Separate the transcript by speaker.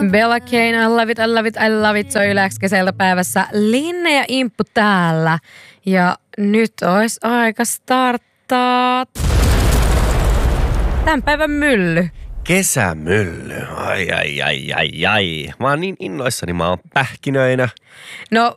Speaker 1: Bella Kane, I love it, I love it, I love it. Se on Yle X kesällä päivässä. Linne ja Imppu täällä. Ja nyt olisi aika starttaa tämän päivän mylly.
Speaker 2: Kesämylly. Ai. Mä oon niin innoissani, mä oon pähkinöinä.
Speaker 1: No